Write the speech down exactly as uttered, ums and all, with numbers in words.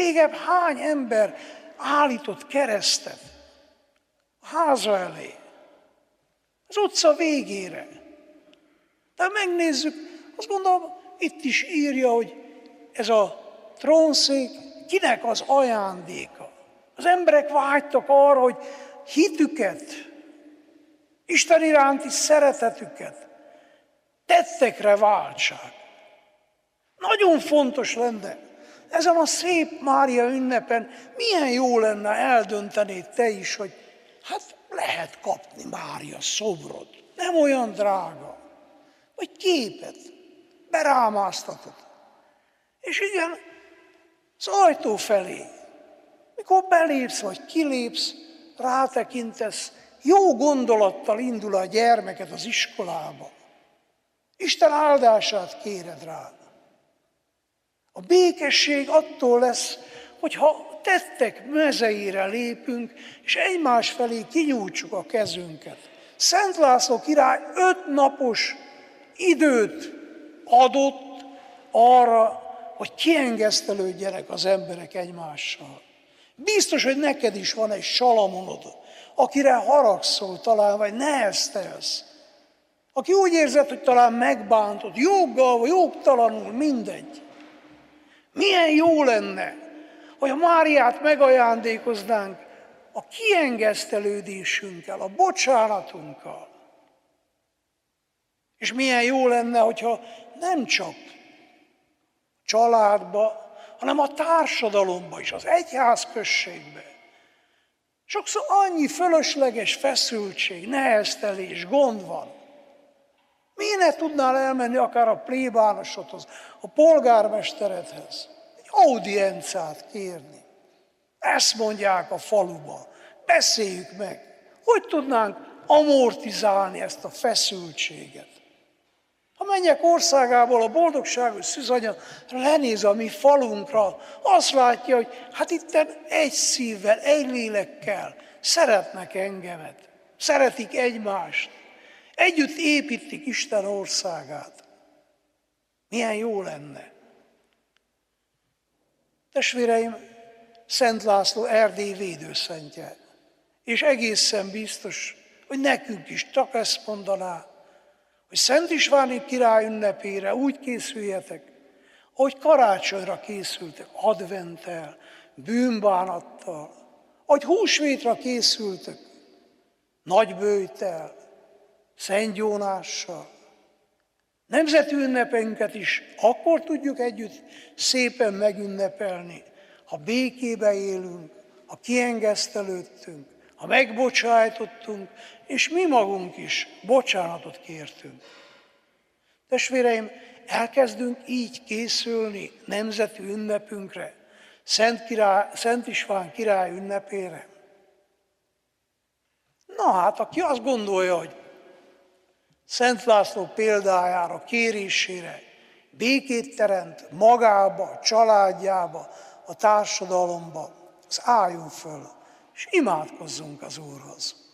Régebb hány ember állított keresztet a háza elé, az utca végére. De ha megnézzük, azt gondolom, itt is írja, hogy ez a trónszék kinek az ajándéka. Az emberek vágytak arra, hogy hitüket, Isten iránti szeretetüket tettekre váltsák. Nagyon fontos lenne, ezen a szép Mária ünnepen milyen jó lenne eldöntenéd te is, hogy hát lehet kapni Mária szobrot, nem olyan drága, vagy képet, berámáztatod. És igen, az ajtó felé, mikor belépsz vagy kilépsz, rátekintesz, jó gondolattal indul a gyermeket az iskolába. Isten áldását kéred rád. A békesség attól lesz, hogyha tettek mezeire lépünk, és egymás felé kinyújtsuk a kezünket. Szent László király öt napos időt adott arra, hogy kiengesztelődjenek az emberek egymással. Biztos, hogy neked is van egy Salamonod, akire haragszol talán, vagy neheztelsz. Aki úgy érzed, hogy talán megbántod, joggal vagy jogtalanul, mindegy. Milyen jó lenne, hogy a Máriát megajándékoznánk a kiengesztelődésünkkel, a bocsánatunkkal. És milyen jó lenne, hogyha nem csak családba, hanem a társadalomba is, az egyházközségbe. Sokszor annyi fölösleges feszültség, neheztelés, gond van. Miért ne tudnál elmenni akár a plébánosodhoz, a polgármesteredhez, egy audienciát kérni? Ezt mondják a faluba, beszéljük meg. Hogy tudnánk amortizálni ezt a feszültséget? Ha menjek országából a boldogságos szűzanya lenéz a mi falunkra, azt látja, hogy hát itten egy szívvel, egy lélekkel szeretnek engemet, szeretik egymást, együtt építik Isten országát. Milyen jó lenne. Testvéreim, Szent László Erdély védőszentje, és egészen biztos, hogy nekünk is csak ezt mondaná, hogy Szent Istváni király ünnepére úgy készüljetek, ahogy karácsonyra készültek, adventtel, bűnbánattal, ahogy húsvétra készültek, nagyböjttel, Szent Jónással. Nemzeti ünnepeinket is akkor tudjuk együtt szépen megünnepelni, ha békébe élünk, ha kiengesztelődtünk, ha megbocsájtottunk, és mi magunk is bocsánatot kértünk. Testvéreim, elkezdünk így készülni nemzeti ünnepünkre, Szent, király, Szent István király ünnepére. Na hát, aki azt gondolja, hogy Szent László példájára, kérésére békét teremt magába, a családjába, a társadalomba, az álljon föl, és imádkozzunk az Úrhoz.